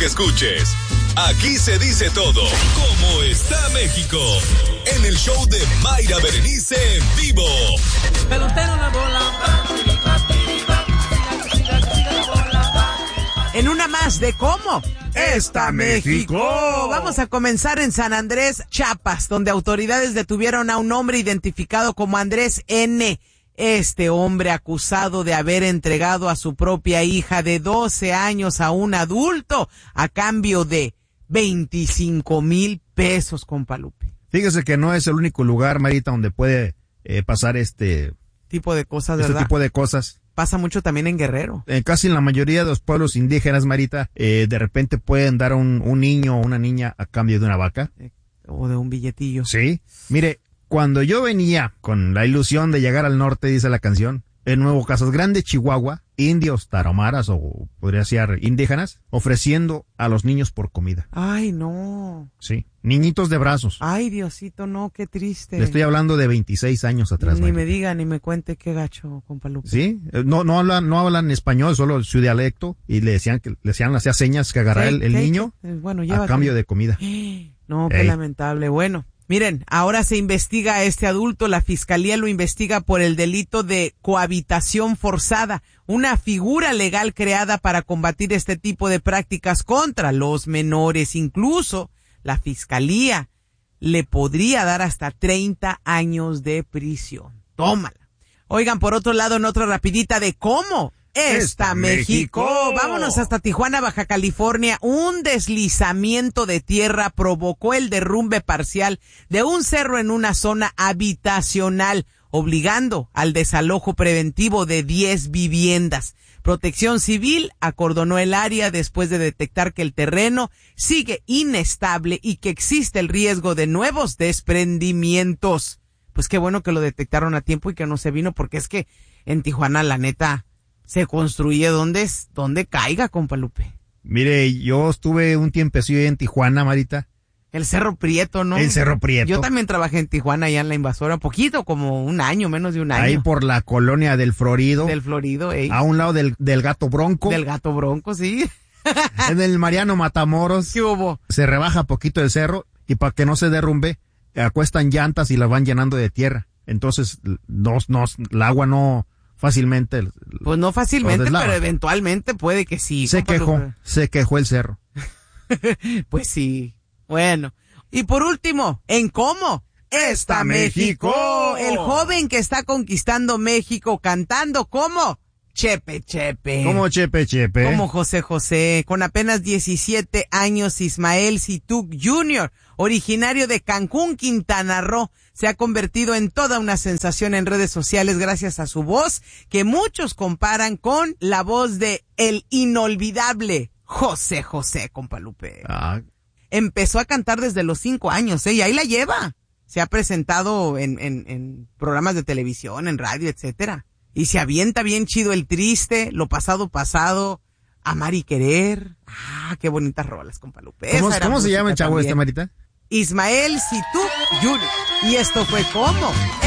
que escuches. Aquí se dice todo. ¿Cómo está México? En el show de Mayra Berenice en vivo. Pelotero la bola. En una más de ¿Cómo está México? Vamos a comenzar en San Andrés, Chiapas, donde autoridades detuvieron a un hombre identificado como Andrés N. Este hombre acusado de haber entregado a su propia hija de 12 años a un adulto a cambio de 25,000 pesos, compa Lupe. Fíjese que no es el único lugar, Marita, donde puede pasar este tipo de cosas, ¿verdad? Este tipo de cosas. Pasa mucho también en Guerrero. Casi en la mayoría de los pueblos indígenas, Marita, de repente pueden dar un niño o una niña a cambio de una vaca. O de un billetillo. Sí. Mire, cuando yo venía con la ilusión de llegar al norte, dice la canción, en Nuevo Casas Grande, Chihuahua, indios, tarahumaras o podría ser indígenas, ofreciendo a los niños por comida. Ay, no. Sí, niñitos de brazos. Ay, Diosito, no, qué triste. Le estoy hablando de 26 años atrás. Ni me diga, ni me cuente qué gacho, compa Lupe. Sí, no hablan español, solo su dialecto, y le hacía señas que agarrara el niño bueno, a cambio de comida. No, qué lamentable. Bueno. Miren, ahora se investiga a este adulto, la fiscalía lo investiga por el delito de cohabitación forzada, una figura legal creada para combatir este tipo de prácticas contra los menores. Incluso la fiscalía le podría dar hasta 30 años de prisión. Tómala. Oigan, por otro lado, en otra rapidita de ¿Cómo está México? Vámonos hasta Tijuana, Baja California. Un deslizamiento de tierra provocó el derrumbe parcial de un cerro en una zona habitacional, obligando al desalojo preventivo de 10 viviendas. Protección Civil acordonó el área después de detectar que el terreno sigue inestable y que existe el riesgo de nuevos desprendimientos. Pues qué bueno que lo detectaron a tiempo y que no se vino, porque es que en Tijuana, la neta, se construye donde caiga, compa Lupe. Mire, yo estuve un tiempecillo en Tijuana, Marita. El Cerro Prieto, ¿no? El Cerro Prieto. Yo también trabajé en Tijuana, allá en la Invasora, poquito, como un año, menos de un año. Ahí por la colonia del Florido. Del Florido, A un lado del Gato Bronco. Del Gato Bronco, sí. En el Mariano Matamoros. ¿Qué hubo? Se rebaja poquito el cerro y para que no se derrumbe, acuestan llantas y las van llenando de tierra. Entonces, el agua no fácilmente. Pues no fácilmente, pero eventualmente puede que sí. Se quejó el cerro. Pues sí. Bueno. Y por último, en ¿Cómo está México? El joven que está conquistando México cantando como Chepe Chepe. Como Chepe Chepe. Como José José. Con apenas 17 años, Ismael Situc Jr., originario de Cancún, Quintana Roo, se ha convertido en toda una sensación en redes sociales gracias a su voz, que muchos comparan con la voz de el inolvidable José José, compa Lupe. Empezó a cantar desde los 5 años, y ahí la lleva. Se ha presentado en programas de televisión, en radio, etcétera. Y se avienta bien chido el triste, lo pasado, amar y querer. Qué bonitas rolas, compa Lupe. ¿Cómo se llama el chavo también, Marita? Ismael Situc Jr. Y esto fue ¿Cómo